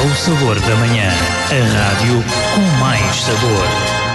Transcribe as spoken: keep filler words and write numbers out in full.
o sabor da manhã. A rádio com mais sabor.